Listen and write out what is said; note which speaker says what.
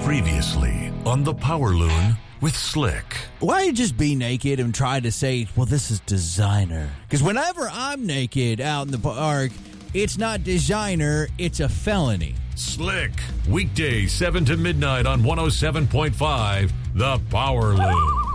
Speaker 1: Previously on the Power Loon with Slick.
Speaker 2: Why just be naked and try to say, well, this is designer? Because whenever I'm naked out in the park, it's not designer, it's a felony.
Speaker 1: Slick, weekdays 7 to midnight on 107.5, the Power Loon.